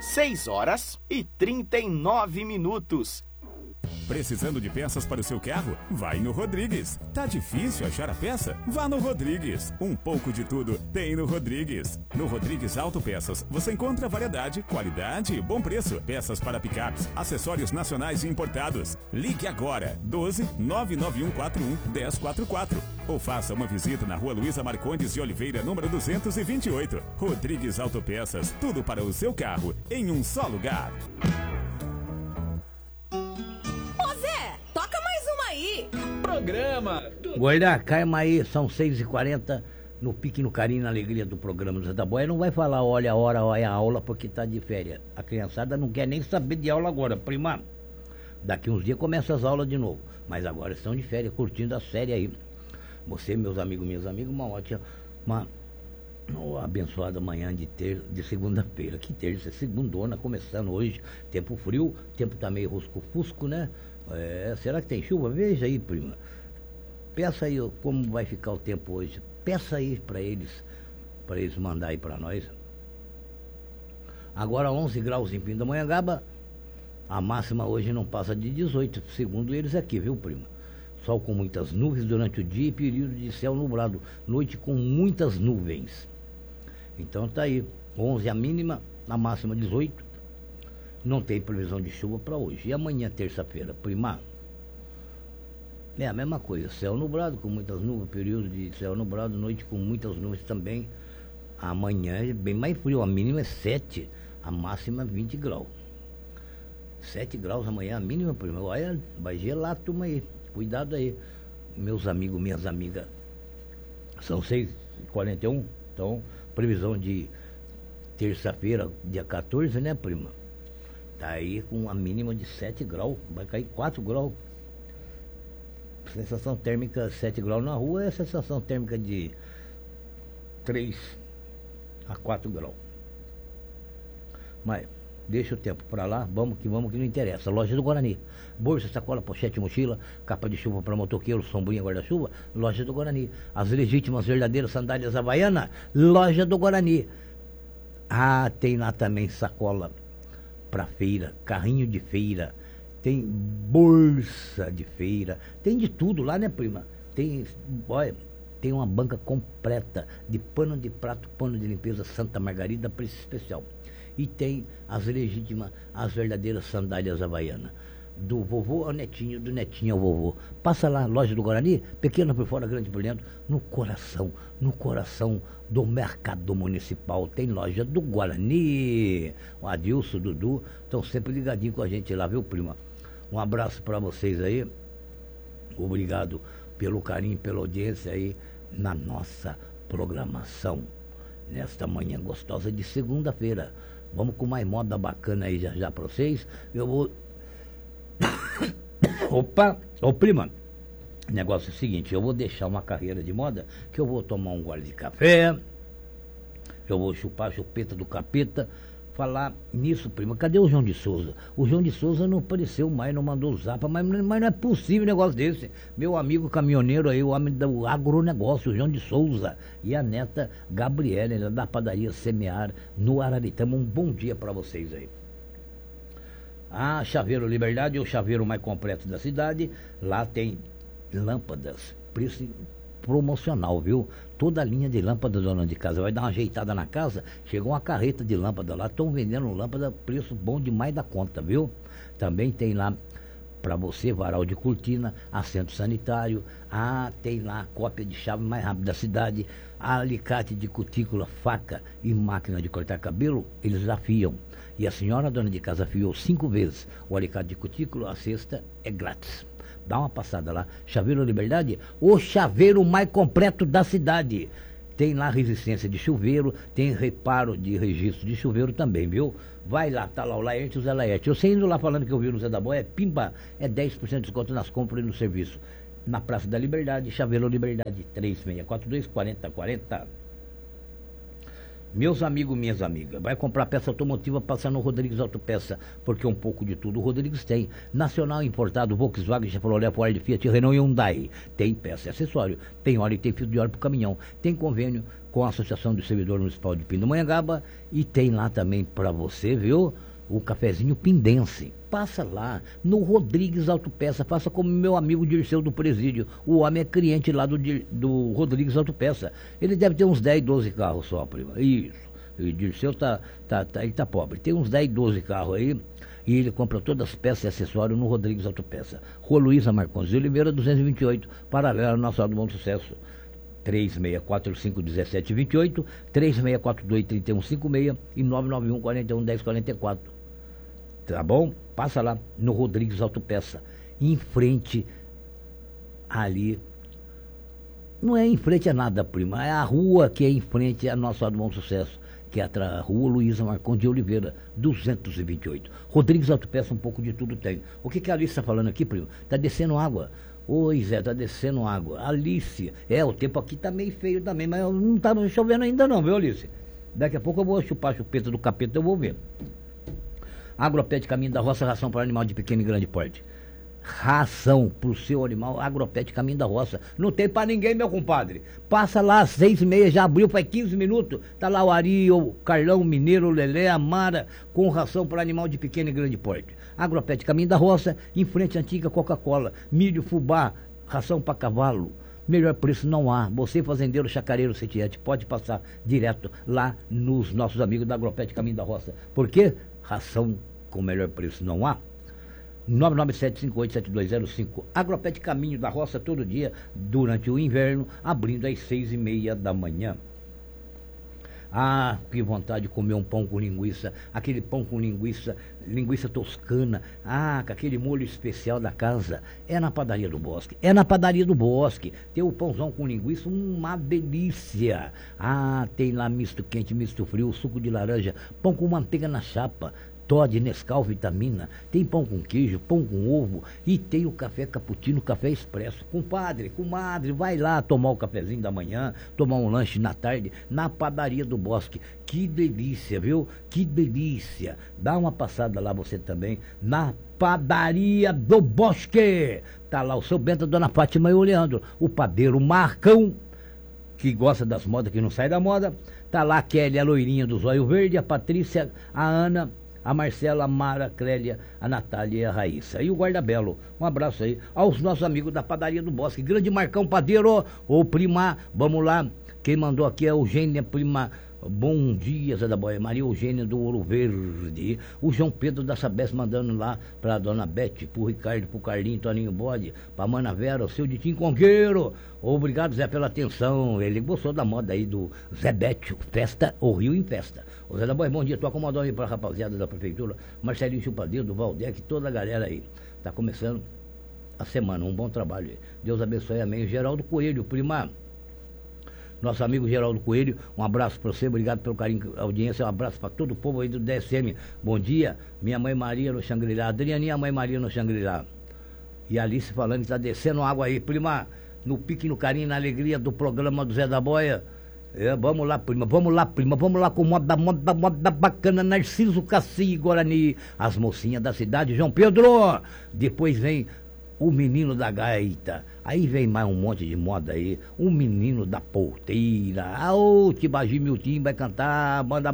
6h39. Precisando de peças para o seu carro? Vai no Rodrigues. Tá difícil achar a peça? Vá no Rodrigues. Um pouco de tudo tem no Rodrigues. No Rodrigues Autopeças você encontra variedade, qualidade e bom preço. Peças para picapes, acessórios nacionais e importados. Ligue agora 12 99141 1044 ou faça uma visita na Rua Luísa Marcondes de Oliveira, número 228. Rodrigues Autopeças, tudo para o seu carro em um só lugar. Programa. Guarda, caima aí, são 6h40, no pique, no carinho, na alegria do programa do Zé da Boia. Não vai falar, olha a hora, olha a aula, porque tá de férias. A criançada não quer nem saber de aula agora, prima. Daqui uns dias começa as aulas de novo. Mas agora estão de férias, curtindo a série aí. Você, meus amigos, minhas amigas, uma ótima, uma abençoada manhã de segunda-feira. Que terça, segundona, começando hoje. Tempo frio, tempo tá meio rosco-fusco, né? Será que tem chuva? Veja aí, prima. Peça aí como vai ficar o tempo hoje. Peça aí para eles mandar aí para nós. Agora 11 graus em Pindamonhangaba. A máxima hoje não passa de 18, segundo eles aqui, viu, prima? Sol com muitas nuvens durante o dia e período de céu nublado. Noite com muitas nuvens. Então tá aí. 11 a mínima, a máxima 18. Não tem previsão de chuva para hoje. E amanhã, terça-feira, prima? É a mesma coisa. Céu nublado com muitas nuvens, período de céu nublado, noite com muitas nuvens também. Amanhã é bem mais frio. A mínima é 7, a máxima é 20 graus. 7 graus amanhã, a mínima, prima. Olha, vai gelar a turma aí. Cuidado aí. Meus amigos, minhas amigas. São 6h41. Então, previsão de terça-feira, dia 14, né, prima? Tá aí com a mínima de 7 graus, vai cair 4 graus. Sensação térmica 7 graus na rua é sensação térmica de 3 a 4 graus. Mas deixa o tempo pra lá, vamos que não interessa. Loja do Guarani. Bolsa, sacola, pochete, mochila, capa de chuva para motoqueiro, sombrinha, guarda-chuva. Loja do Guarani. As legítimas verdadeiras sandálias havaianas. Loja do Guarani. Ah, tem lá também sacola para feira, carrinho de feira, tem bolsa de feira, tem de tudo lá, né, prima? Tem, olha, tem uma banca completa de pano de prato, pano de limpeza Santa Margarida, preço especial. E tem as legítimas, as verdadeiras sandálias havaianas. Do vovô ao netinho, do netinho ao vovô. Passa lá, loja do Guarani, pequena por fora, grande por dentro, no coração do mercado municipal. Tem loja do Guarani. O Adilson, o Dudu, estão sempre ligadinhos com a gente lá, viu, prima? Um abraço para vocês aí. Obrigado pelo carinho, pela audiência aí na nossa programação. Nesta manhã gostosa de segunda-feira. Vamos com mais moda bacana aí já para vocês. Eu vou... Opa, ô prima, o negócio é o seguinte, eu vou deixar uma carreira de moda, que eu vou tomar um gole de café, eu vou chupar a chupeta do capeta. Falar nisso, prima, cadê o João de Souza? O João de Souza não apareceu mais, não mandou zapa, mas não é possível um negócio desse. Meu amigo caminhoneiro aí, o homem do agronegócio, o João de Souza, e a neta Gabriela, da padaria Semear, no Araritama. Um bom dia para vocês aí. Ah, Chaveiro Liberdade é o chaveiro mais completo da cidade. Lá tem lâmpadas, preço promocional, viu? Toda a linha de lâmpada, dona de casa. Vai dar uma ajeitada na casa, chegou uma carreta de lâmpada lá. Estão vendendo lâmpada, preço bom demais da conta, viu? Também tem lá para você, varal de cortina, assento sanitário. Ah, tem lá a cópia de chave mais rápida da cidade, alicate de cutícula, faca e máquina de cortar cabelo, eles afiam. E a senhora dona de casa afiou 5 vezes o alicate de cutícula, a sexta é grátis. Dá uma passada lá. Chaveiro Liberdade, o chaveiro mais completo da cidade. Tem lá resistência de chuveiro, tem reparo de registro de chuveiro também, viu? Vai lá, tá lá o Laerte e o Zé Laerte. Eu sei indo lá falando que eu vi no Zé da Boia, pimba, é 10% de desconto nas compras e no serviço. Na Praça da Liberdade, Chaveiro Liberdade, 3642-4040. Meus amigos, minhas amigas, vai comprar peça automotiva, passa no Rodrigues Autopeça, porque um pouco de tudo o Rodrigues tem. Nacional importado, Volkswagen, Chevrolet, Ford, Fiat, Renault e Hyundai. Tem peça e acessório, tem óleo e tem fio de óleo para o caminhão. Tem convênio com a Associação do Servidor Municipal de Pindamonhangaba, e tem lá também para você, viu, o cafezinho pindense. Passa lá no Rodrigues Autopeça, faça como meu amigo Dirceu do Presídio. O homem é cliente lá do Rodrigues Autopeça. Ele deve ter uns 10, 12 carros só, prima. Isso. O Dirceu ele tá pobre. Tem uns 10, 12 carros aí. E ele compra todas as peças e acessórios no Rodrigues Autopeça. Rua Luísa Marcondes de Oliveira, 228, paralela ao nosso do Bom Sucesso. 3645-1728, 3642-3156 e 991-41-1044. Tá bom? Passa lá no Rodrigues Autopeça, em frente ali. Não é em frente a nada, prima, é a rua que é em frente a nossa do Bom Sucesso, que é a Rua Luísa Marcondes de Oliveira, 228. Rodrigues Autopeça, um pouco de tudo tem. O que a Alice está falando aqui, primo? Tá descendo água. Oi, Zé, tá descendo água. Alice, o tempo aqui tá meio feio também, mas não tá chovendo ainda não, viu, Alice? Daqui a pouco eu vou chupar a chupeta do capeta, eu vou ver. Agropet Caminho da Roça, ração para animal de pequeno e grande porte. Ração pro seu animal, Agropet Caminho da Roça. Não tem pra ninguém, meu compadre. Passa lá às 6h30, já abriu, faz 15 minutos. Tá lá o Ari, o Carlão, o Mineiro, o Lelé, a Mara, com ração para animal de pequeno e grande porte. Agropet Caminho da Roça, em frente à antiga Coca-Cola. Milho, fubá, ração para cavalo. Melhor preço não há. Você, fazendeiro, chacareiro, setiete, pode passar direto lá nos nossos amigos da Agropet Caminho da Roça. Por quê? Ração com melhor preço não há. 997587205. Agropet Caminho da Roça, todo dia durante o inverno, abrindo às 6h30 da manhã. Ah, que vontade de comer um pão com linguiça, aquele pão com linguiça toscana, com aquele molho especial da casa. É na Padaria do Bosque, tem o pãozão com linguiça, uma delícia. Tem lá misto quente, misto frio, suco de laranja, pão com manteiga na chapa, Toddy, Nescau, vitamina, tem pão com queijo, pão com ovo e tem o café cappuccino, café expresso. Compadre, comadre, vai lá tomar o cafezinho da manhã, tomar um lanche na tarde, na Padaria do Bosque. Que delícia, viu? Que delícia. Dá uma passada lá você também, na Padaria do Bosque. Tá lá o seu Bento, a Dona Fátima e o Leandro, o padeiro Marcão, que gosta das modas, que não sai da moda. Tá lá a Kelly, a loirinha do zóio verde, a Patrícia, a Ana, a Marcela, a Mara, a Clélia, a Natália e a Raíssa. E o Guardabelo, um abraço aí aos nossos amigos da Padaria do Bosque. Grande Marcão Padeiro, ô prima, vamos lá. Quem mandou aqui é a Eugênia, prima. Bom dia, Zé da Boia. Maria Eugênia do Ouro Verde. O João Pedro da Sabesp mandando lá pra Dona Bete, pro Ricardo, pro Carlinho, Toninho Bode, pra Mana Vera, o seu Ditinho Congueiro. Obrigado, Zé, pela atenção. Ele gostou da moda aí do Zé Bete, Festa, o Rio em Festa. Ô Zé da Boia, bom dia. Tô acomodando aí pra rapaziada da prefeitura, Marcelinho Chupadeiro, do Valdec, toda a galera aí. Tá começando a semana, um bom trabalho aí. Deus abençoe, amém. Geraldo Coelho, prima. Nosso amigo Geraldo Coelho, um abraço para você, obrigado pelo carinho, audiência, um abraço para todo o povo aí do DSM. Bom dia, minha mãe Maria no Xangri-Lá, Adrianinha, mãe Maria no Xangri-Lá. E Alice falando que está descendo água aí, prima, no pique, no carinho, na alegria do programa do Zé da Boia. Vamos lá, prima, vamos lá com moda bacana, Narciso, Cassi, Guarani, as mocinhas da cidade, João Pedro. Depois vem o menino da gaita, aí vem mais um monte de moda aí, o menino da porteira, o Tibagi Miltim vai cantar, banda